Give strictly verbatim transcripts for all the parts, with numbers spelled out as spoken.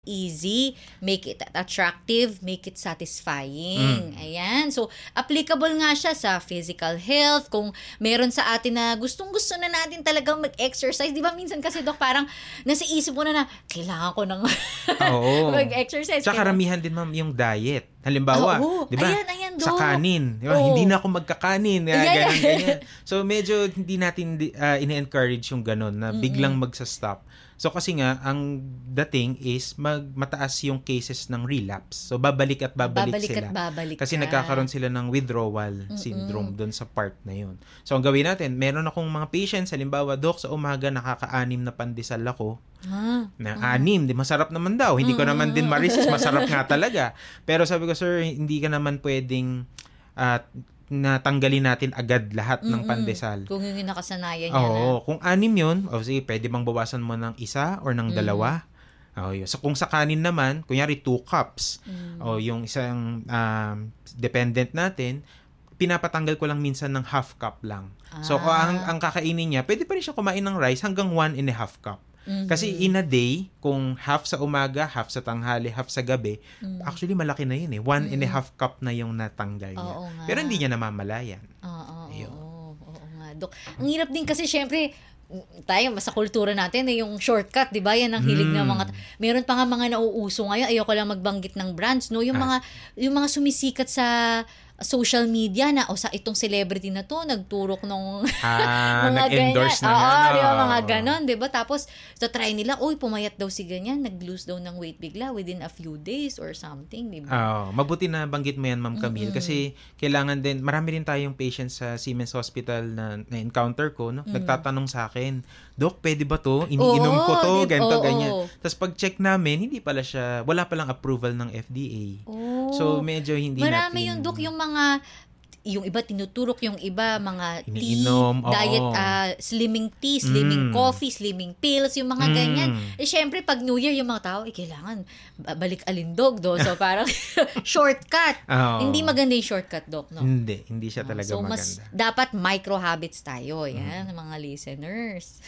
easy, make it attractive, make it satisfying. Mm. Ayan. So, applicable nga siya sa physical health. Kung meron sa atin na gustong-gusto na natin talagang mag-exercise. Di ba minsan kasi, Dok, parang nasa isip mo na na, kailangan ko ng mag-exercise. Sa karamihan din, ma'am, yung diet. Halimbawa, oh, oh. di ba? Ayan, ayan, sa kanin. Di ba? Oh. Hindi na ako magkakanin. Yeah, ganyan, yeah. ganyan. So, medyo hindi natin uh, ine-encourage yung ganun na biglang mm-hmm. magsa-stop. So, kasi nga, ang dating is mag mataas yung cases ng relapse. So, babalik at babalik, babalik sila. At babalik kasi ka. Nagkakaroon sila ng withdrawal Mm-mm. syndrome doon sa part na yun. So, ang gawin natin, meron akong mga patients, halimbawa, Dok, sa umaga nakaka-anim na pandesal ako. Ah, na ah. anim, di masarap naman daw. Hindi ko naman din ma-resist, masarap nga talaga. Pero sabi ko, sir, hindi ka naman pwedeng uh, na tanggalin natin agad lahat ng Mm-mm. pandesal. Kung yung nakasanayan niya Oo, na. Kung anim yun, o sige, pwede bang bawasan mo ng isa or ng mm. dalawa? Oh, yun. So, kung sa kanin naman, kunyari two cups, mm. o yung isang um, dependent natin, pinapatanggal ko lang minsan ng half cup lang. Ah. So, kung ang, ang kakainin niya, pwede pa rin siya kumain ng rice hanggang one and a half cup. Mm-hmm. Kasi in a day, kung half sa umaga, half sa tanghali, half sa gabi, mm-hmm. actually malaki na yun eh. One mm-hmm. and a half cup na yung natanggal niya. Oo, pero hindi niya namamalayan. Oo, oo, oo, oo nga, Dok. Ang hirap din kasi syempre, tayo, sa kultura natin, eh, yung shortcut, di ba? Yan ang hilig mm. ng mga, meron pa nga mga nauuso ngayon, ayoko lang magbanggit ng brands, no? Yung ah. mga, yung mga sumisikat sa social media na, o sa itong celebrity na to, nagturok nung ah, mga nag-endorse ganyan. na Oo, nga. di ba, mga ganon, di ba? Tapos, so try nila, uy, pumayat daw si ganyan, nag-lose daw ng weight bigla within a few days or something, di ba? Oh, mabuti na banggit mo yan, Ma'am Camille, mm-hmm. kasi kailangan din, marami rin tayong patients sa Siemens Hospital na na-encounter ko, no? Mm-hmm. Nagtatanong sa akin, Dok, pwede ba to? Iniinom oo, ko to, di, ganito, oo, ganyan. Tapos pag-check namin, hindi pala siya, wala palang approval ng F D A. Oh. So, medyo hindi marami natin... Marami yung, Dok, yung mga yung iba tinuturok, yung iba mga iniinom, tea, diet, uh, slimming tea, slimming mm. coffee, slimming pills, yung mga mm. ganyan. Eh, syempre, pag New Year, yung mga tao, eh, kailangan balik alindog, do. So, parang shortcut. Oh. Hindi maganda yung shortcut, Doc, no? Hindi. Hindi siya talaga so, maganda. So, mas dapat micro habits tayo. Yan, mm. mga listeners.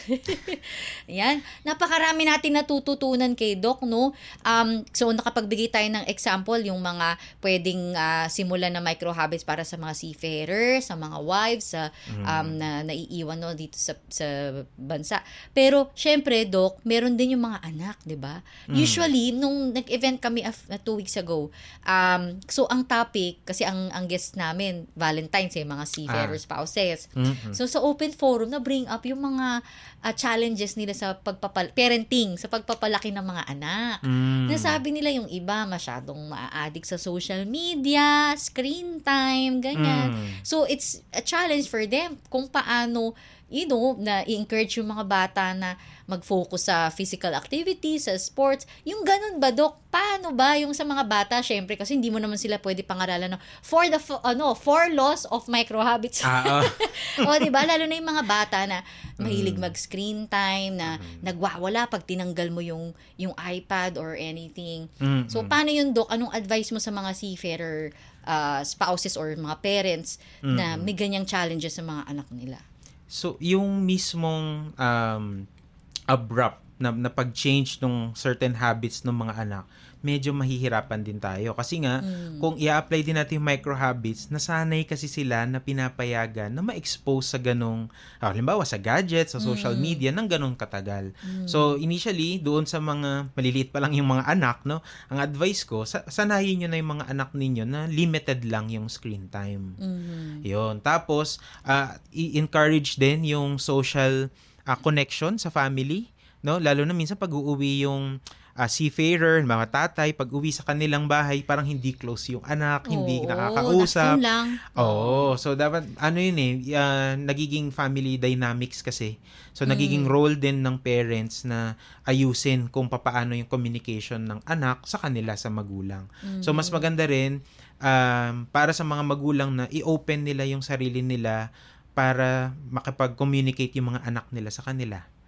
Yan. Napakarami natin natututunan kay Doc, no? Um, so, nakapagbigay tayo ng example, yung mga pwedeng uh, simulan na micro habits para sa mga seafarers, sa mga wives, sa um, na naiiwan no dito sa sa bansa. Pero syempre, Doc, meron din yung mga anak, 'di ba? Mm. Usually nung nag-event kami af- uh, two weeks ago, um so ang topic kasi ang ang guest namin Valentine's eh, mga seafarer ah. spouses. Mm-hmm. So sa open forum na bring up yung mga uh, challenges nila sa pagpapal parenting, sa pagpapalaki ng mga anak. Mm. Nasabi nila yung iba masyadong maa-addict sa social media, screen time, ganyan. Mm. So, it's a challenge for them kung paano, you know, na i-encourage yung mga bata na mag-focus sa physical activity, sa sports. Yung ganun ba, Doc? Paano ba yung sa mga bata? Syempre, kasi hindi mo naman sila pwede pangaralan no, for the, ano, four laws of micro habits. Ah, oh. O, diba? Lalo na yung mga bata na mahilig mag-screen time, na mm. nagwawala pag tinanggal mo yung, yung iPad or anything. Mm-hmm. So, paano yun, Doc? Anong advice mo sa mga seafarer Uh, spouses or mga parents mm-hmm. na may ganyang challenges sa mga anak nila? So, yung mismong um, abrupt na, na pag-change ng certain habits ng mga anak, medyo mahihirapan din tayo. Kasi nga, mm. kung i-apply din natin yung micro habits, nasanay kasi sila na pinapayagan na ma-expose sa ganong, ah, halimbawa sa gadgets, sa social mm. media, ng ganong katagal. Mm. So, initially, doon sa mga, maliliit pa lang yung mga anak, no, ang advice ko, sa, sanayin nyo na yung mga anak ninyo na limited lang yung screen time. Mm. Yun. Tapos, uh, i-encourage din yung social uh, connection sa family, no? Lalo na minsan pag-uuwi yung Uh, seafarer, mga tatay, pag uwi sa kanilang bahay, parang hindi close yung anak, oh, hindi nakakausap. lang. Oo. Oh, so, dapat, ano yun eh, uh, nagiging family dynamics kasi. So, mm. nagiging role din ng parents na ayusin kung papaano yung communication ng anak sa kanila, sa magulang. Mm. So, mas maganda rin, um, para sa mga magulang na i-open nila yung sarili nila para makapag-communicate yung mga anak nila sa kanila.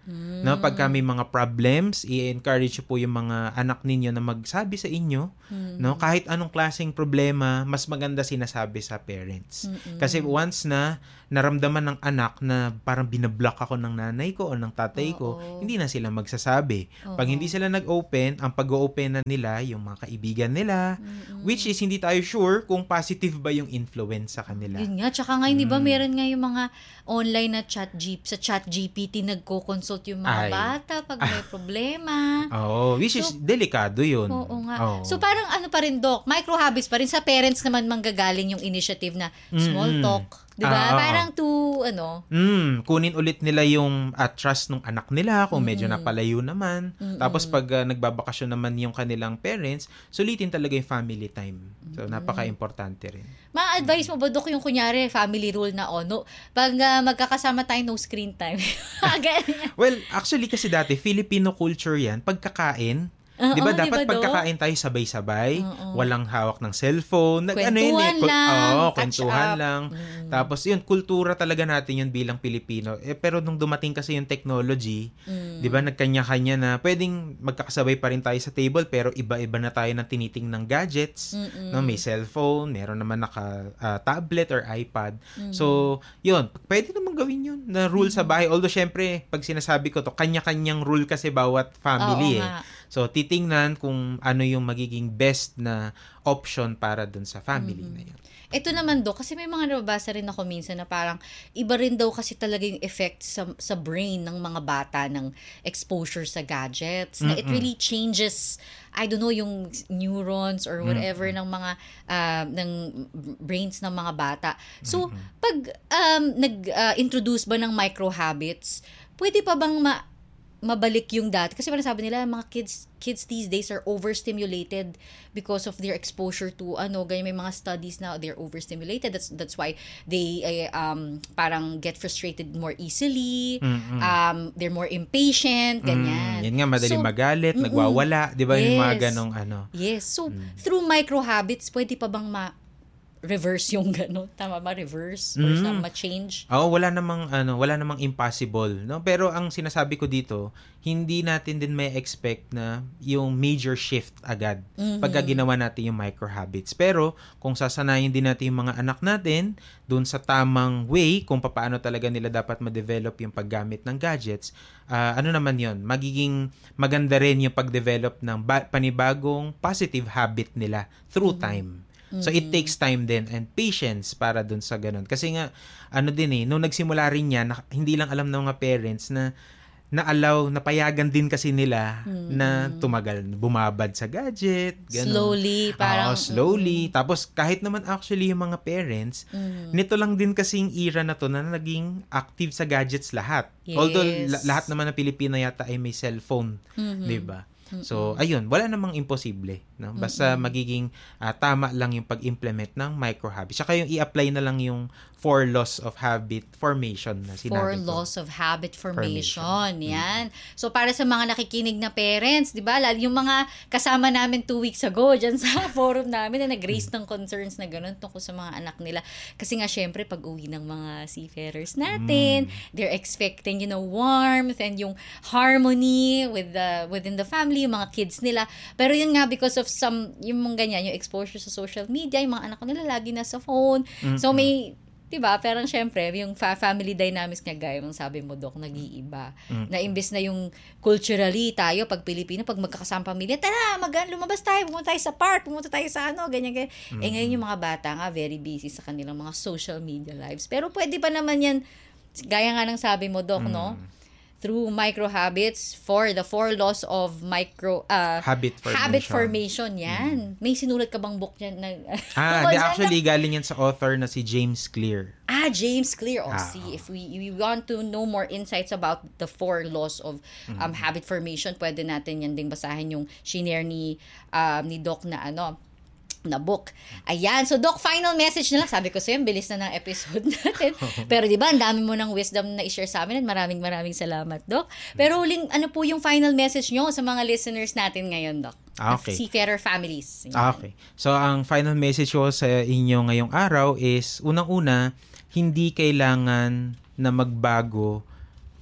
Mm. No, pagka may mga problems, i-encourage po yung mga anak ninyo na magsabi sa inyo, Mm. no, kahit anong klaseng problema, mas maganda sinasabi sa parents. Mm-mm. Kasi once na naramdaman ng anak na parang binablock ako ng nanay ko o ng tatay ko, Oo. hindi na sila magsasabi. Pag Oo. hindi sila nag-open, ang pag-open na nila yung mga kaibigan nila, Mm-mm. which is hindi tayo sure kung positive ba yung influence sa kanila. Yun nga, tsaka ngayon, di ba, Mm. meron nga yung mga online na chat G, sa chat G P T, nagko-consult yung mga Ay. bata pag may problema. Oh, which is So, delikado yun. Oo nga. Oo. So, parang ano pa rin, Doc, micro habits pa rin. Sa parents naman manggagaling yung initiative na small Mm-mm. talk. Di ba? Ah, oo. Parang to, ano, Mm, kunin ulit nila yung uh, trust ng anak nila kung medyo Mm. napalayo naman. Mm-mm. Tapos pag uh, nagbabakasyon naman yung kanilang parents, sulitin talaga yung family time. So, napaka-importante rin. ma-advise mo ba, Doc, yung kunyari, family rule na, oh, no, pag uh, magkakasama tayo, no screen time. Ganyan. Well, actually kasi dati, Filipino culture yan, pagkakain, Oo, di ba di dapat ba, Doc? pagkakain tayo sabay-sabay, Oo. walang hawak ng cellphone, nag ano yun Kwentuhan eh, kul- lang, oo, catch kwentuhan up. lang. Mm. Tapos yun, kultura talaga natin yun bilang Pilipino. Eh, pero nung dumating kasi yung technology, Mm. di ba nagkanya-kanya na pwedeng magkakasabay pa rin tayo sa table pero iba-iba na tayo ng tiniting ng gadgets. Mm-mm. No, may cellphone, meron naman naka ah, tablet or iPad. Mm. So, yun, pwede naman gawin yun na rule sa bahay. Although syempre, pag sinasabi ko to, kanya-kanyang rule kasi bawat family Oo eh. nga. So, titingnan kung ano yung magiging best na option para dun sa family Mm-hmm. na yun. Ito naman, do, kasi may mga nababasa rin ako minsan na parang iba rin daw kasi talaga yung effect sa, sa brain ng mga bata ng exposure sa gadgets. Na it Mm-mm. really changes, I don't know, yung neurons or whatever ng mga uh, ng brains ng mga bata. So, pag um, nag-introduce ba ng micro habits, pwede pa bang ma mabalik yung dati? Kasi parang sabi nila, mga kids kids these days are overstimulated because of their exposure to ano, ganyan, may mga studies na they're overstimulated. That's that's why they uh, um parang get frustrated more easily. Mm-mm. Um they're more impatient, ganyan. Mm, yan nga, madali So, magalit, mm-mm. nagwawala, di ba? Yung mga Yes. ganong ano. Yes. So, through micro habits, pwede pa bang ma reverse yung gano'n? Tama ba? Reverse? Or Mm. sa ma-change? Oo, wala namang ano, wala namang impossible, no? Pero ang sinasabi ko dito, hindi natin din may expect na yung major shift agad Mhm. pagka ginawa natin yung micro habits. Pero kung sasanayin din natin yung mga anak natin dun sa tamang way kung paano talaga nila dapat ma-develop yung paggamit ng gadgets, ah, ano naman yon, magiging maganda rin yung pag-develop ng ba- panibagong positive habit nila through time. So, it takes time din and patience para dun sa ganun. Kasi nga, ano din eh, nung nagsimula rin yan, na, hindi lang alam ng mga parents na na-allow, napayagan din kasi nila na tumagal, bumabad sa gadget, ganun. Slowly, parang... Oo, slowly. Tapos, kahit naman actually yung mga parents, Mm. nito lang din kasing era na to na naging active sa gadgets lahat. Yes. Although, la- lahat naman ng Pilipino yata ay may cellphone, Mhm. di ba? So, ayun, wala namang imposible. No? Basta magiging ah, tama lang yung pag-implement ng micro habits. Saka yung i-apply na lang yung four laws of habit formation na sinabi Four ko. laws of habit formation. Formation. Yan. So, para sa mga nakikinig na parents, di ba? Lalo yung mga kasama namin two weeks ago dyan sa forum namin na nag-raise ng concerns na gano'n tungkol sa mga anak nila. Kasi nga, syempre, pag uwi ng mga seafarers natin, they're expecting, you know, warmth and yung harmony with the, within the family, yung mga kids nila. Pero yun nga, because of some, yung mga ganyan, yung exposure sa social media, yung mga anak nila lagi nasa phone. So, may, diba, parang syempre, yung fa- family dynamics nga, gaya mong sabi mo, Dok, nag-iiba. Na imbes na yung culturally tayo, pag Pilipino, pag magkakasama pamilya, tara, mag lumabas tayo, pumunta tayo sa park, pumunta tayo sa ano, ganyan, ganyan. Eh, ngayon yung mga bata nga, very busy sa kanilang mga social media lives. Pero pwede pa naman yan, gaya nga ng sabi mo, Dok, no? Through micro habits, for the four laws of micro uh, Habit formation. habit formation, yan. May sinulat ka bang book dyan? Na, Ah, di, actually, galing yan sa author na si James Clear. Ah, James Clear. Oh, Ah, see, if we we want to know more insights about the four laws of um, habit formation, pwede natin yan ding basahin yung shinare ni, um, ni Doc na ano, na book. Ayan. So, Doc, final message na lang. Sabi ko sa'yo, bilis na ng episode natin. Pero di ba, ang dami mo ng wisdom na i-share sa amin at maraming maraming salamat, Doc. Pero huling, ano po yung final message nyo sa mga listeners natin ngayon, Doc? Ah, okay. Seafarer families. Ayan. Ah, okay. So, ang final message ko sa inyo ngayong araw is, unang-una, hindi kailangan na magbago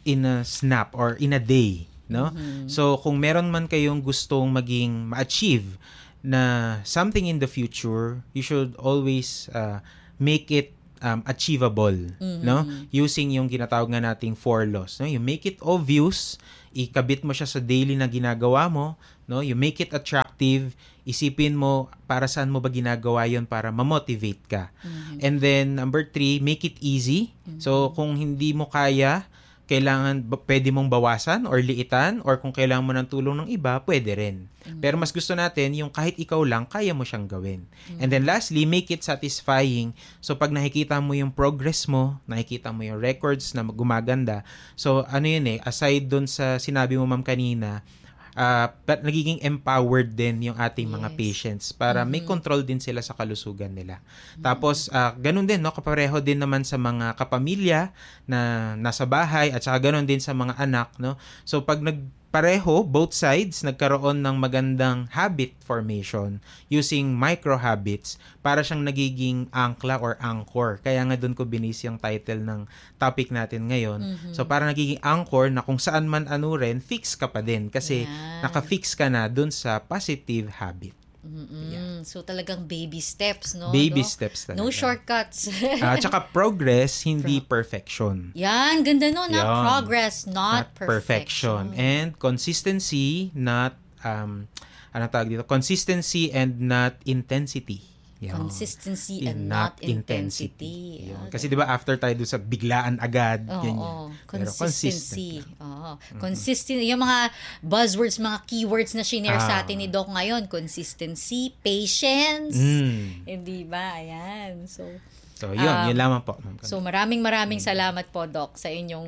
in a snap or in a day, no? Mm-hmm. So kung meron man kayong gustong maging ma-achieve na something in the future, you should always uh, make it um, achievable, mm-hmm. no? Using yung ginatawag nga nating four laws, no? You make it obvious, ikabit mo siya sa daily na ginagawa mo, no? You make it attractive, isipin mo para saan mo ba ginagawa yon para ma-motivate ka. Mm-hmm. And then number three, make it easy. Mm-hmm. So kung hindi mo kaya, kailangan pwede mong bawasan or liitan, or kung kailangan mo ng tulong ng iba, pwede rin. Mm-hmm. Pero mas gusto natin yung kahit ikaw lang, kaya mo siyang gawin. Mm-hmm. And then lastly, make it satisfying. So pag nakikita mo yung progress mo, nakikita mo yung records na gumaganda, so ano yun eh, aside dun sa sinabi mo ma'am kanina, Uh, but nagiging empowered din yung ating yes. mga patients para mm-hmm. may control din sila sa kalusugan nila. Mm-hmm. Tapos, uh, ganun din, no? Kapareho din naman sa mga kapamilya na nasa bahay at saka ganun din sa mga anak, no? So, pag nagpareho, both sides, nagkaroon ng magandang habit formation using micro habits para siyang nagiging angkla or anchor. Kaya nga doon ko binis yung title ng topic natin ngayon. Mm-hmm. So, para nagiging anchor na kung saan man ano rin, fix ka pa din kasi yeah. naka-fix ka na doon sa positive habit. Yeah. So, talagang baby steps, no? Baby no? steps talaga. No shortcuts. uh, tsaka progress, hindi Pro- perfection. Yan, ganda no. Not Yan. Progress, not, not perfection. perfection. And consistency, not, um, ano tawag dito? Consistency and not intensity. Yan. Consistency and, and not, not intensity. intensity. Okay. Kasi di ba after tayo doon sa biglaan agad, oh, yan oh. Consistency. Oh. Mm-hmm. Consistent. Yung mga buzzwords, mga keywords na shinare ah. sa atin ni Doc ngayon. Consistency, patience. Mm. Hindi ba? Ayan. So, So, yun. Um, yun lamang po. So, maraming maraming mm. salamat po, Doc, sa inyong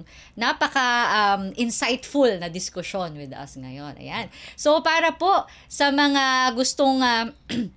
napaka-insightful um, na diskusyon with us ngayon. Ayan. So, para po sa mga gustong uh,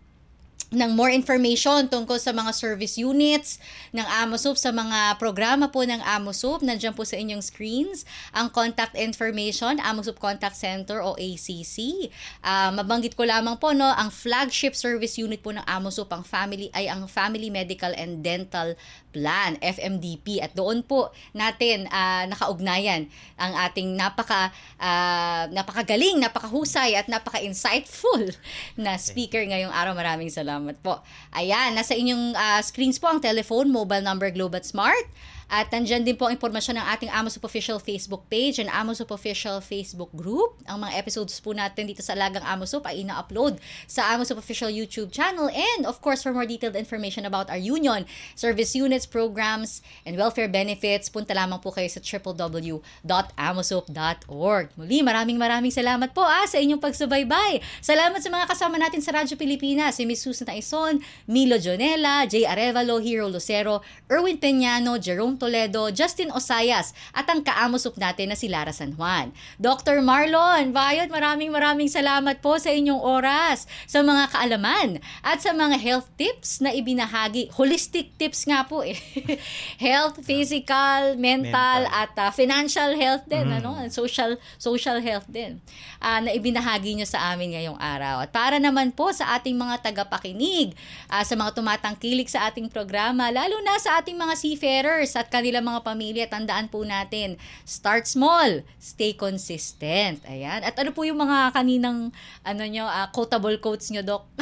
ng more information tungkol sa mga service units ng AMOSOP, sa mga programa po ng AMOSOP, nandiyan po sa inyong screens ang contact information, AMOSOP Contact Center o A C C. Uh, mabanggit ko lamang po, no, ang flagship service unit po ng AMOSOP, ang family, ay ang Family Medical and Dental Plan, F M D P. At doon po natin uh, nakaugnayan ang ating napaka, uh, napakagaling, napakahusay at napaka-insightful na speaker ngayong araw. Maraming salamat po. Ayan, nasa inyong uh, screens po ang telephone, mobile number, Globe at Smart. At nandyan din po ang impormasyon ng ating AMOSOP Official Facebook page and AMOSOP Official Facebook group. Ang mga episodes po natin dito sa Alagang AMOSOP ay ina-upload sa AMOSOP Official YouTube channel. And of course, for more detailed information about our union, service units, programs, and welfare benefits, punta lamang po kayo sa w w w dot amosop dot org. Muli, maraming maraming salamat po ah, sa inyong pagsubaybay. Salamat sa mga kasama natin sa Radyo Pilipinas, si Miss Susan Taison, Milo Jonella, Jay Arevalo, Hero Lucero, Erwin Peñano, Jerome Toledo, Justin Osayas, at ang ka-AMOSOP natin na si Lara San Juan. Doctor Marlon Bayot, maraming maraming salamat po sa inyong oras, sa mga kaalaman, at sa mga health tips na ibinahagi. Holistic tips nga po eh. Health, physical, mental, mental. at uh, financial health din, mm. ano? Social social health din. Uh, na ibinahagi nyo sa amin ngayong araw. At para naman po sa ating mga tagapakinig, uh, sa mga tumatangkilik sa ating programa, lalo na sa ating mga seafarers at kanilang mga pamilya, tandaan po natin, start small, stay consistent. Ayan. At ano po yung mga kaninang ano nyo, uh, quotable quotes nyo, Doc?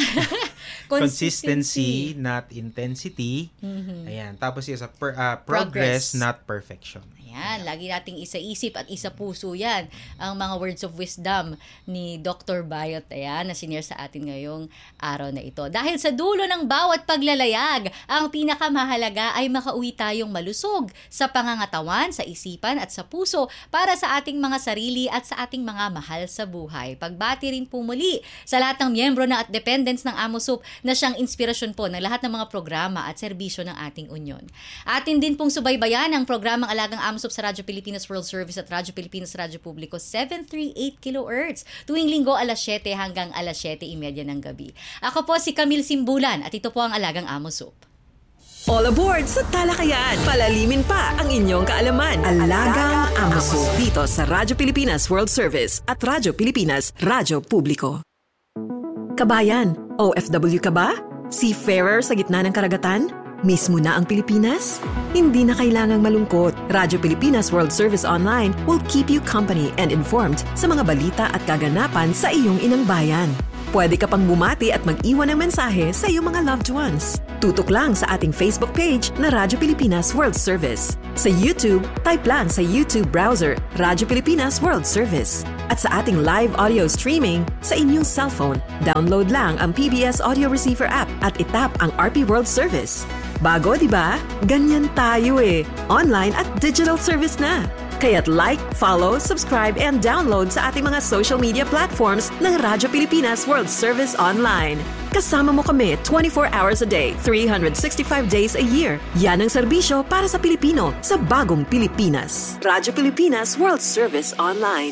Consistency, not intensity. Mm-hmm. Ayan. Tapos yung sa per, uh, progress, progress, not perfection. Ayan. Lagi nating isa-isip at isa-puso yan ang mga words of wisdom ni Doctor Bayot, ayan, na senior sa atin ngayong araw na ito. Dahil sa dulo ng bawat paglalayag, ang pinakamahalaga ay makauwi tayong malusog sa pangangatawan, sa isipan at sa puso para sa ating mga sarili at sa ating mga mahal sa buhay. Pagbati rin po muli sa lahat ng miyembro na at dependents ng AMOSOP na siyang inspirasyon po ng lahat ng mga programa at serbisyo ng ating union. Atin din pong subaybayan ang programang Alagang AMOSOP sa Radyo Pilipinas World Service at Radyo Pilipinas Radyo Publiko seven thirty-eight kilohertz tuwing linggo alas siyete hanggang alas siyete thirty ng gabi. Ako po si Camille Simbulan at ito po ang Alagang AMOSOP. All aboard sa talakayan. Palalimin pa ang inyong kaalaman. Alagang AMOSOP dito sa Radyo Pilipinas World Service at Radyo Pilipinas Radyo Publiko. Kabayan, O F W ka ba? Seafarer sa gitna ng karagatan? Miss mo na ang Pilipinas? Hindi na kailangang malungkot. Radyo Pilipinas World Service Online will keep you company and informed sa mga balita at kaganapan sa iyong inang bayan. Pwede ka pang bumati at mag-iwan ng mensahe sa iyong mga loved ones. Tutok lang sa ating Facebook page na Radyo Pilipinas World Service. Sa YouTube, type lang sa YouTube browser, Radyo Pilipinas World Service. At sa ating live audio streaming sa inyong cellphone, download lang ang P B S Audio Receiver app at itap ang R P World Service. Bago, di ba? Ganyan tayo eh. Online at digital service na. Kaya't like, follow, subscribe, and download sa ating mga social media platforms ng Radyo Pilipinas World Service Online. Kasama mo kami twenty-four hours a day, three hundred sixty-five days a year. Yan ang serbisyo para sa Pilipino sa bagong Pilipinas. Radyo Pilipinas World Service Online.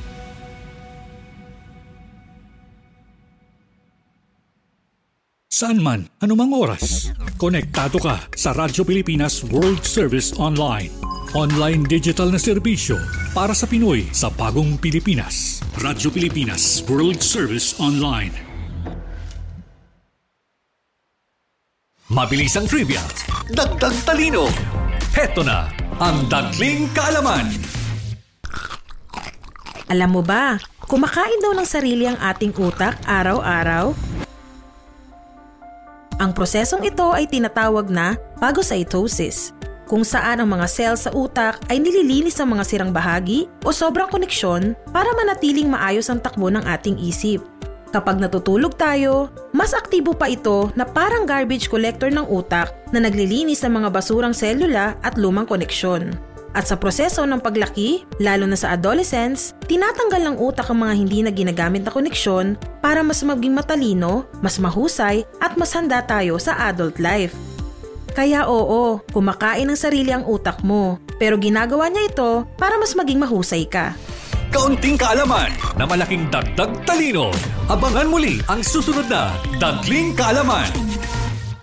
Saan man, anumang oras, konektado ka sa Radyo Pilipinas World Service Online. Online digital na serbisyo para sa Pinoy sa bagong Pilipinas. Radyo Pilipinas World Service Online. Mabilis ang trivia, dagdag talino. Heto na ang Dagling Kaalaman. Alam mo ba, kumakain daw ng sarili ang ating utak araw-araw? Ang prosesong ito ay tinatawag na phagocytosis, kung saan ang mga cells sa utak ay nililinis ang mga sirang bahagi o sobrang koneksyon para manatiling maayos ang takbo ng ating isip. Kapag natutulog tayo, mas aktibo pa ito na parang garbage collector ng utak na naglilinis ng mga basurang selula at lumang koneksyon. At sa proseso ng paglaki, lalo na sa adolescence, tinatanggal ng utak ang mga hindi na ginagamit na koneksyon para mas maging matalino, mas mahusay at mas handa tayo sa adult life. Kaya oo, kumakain ng sarili ang utak mo, pero ginagawa niya ito para mas maging mahusay ka. Kaunting kaalaman na malaking dagdag talino. Abangan muli ang susunod na Dagling Kaalaman.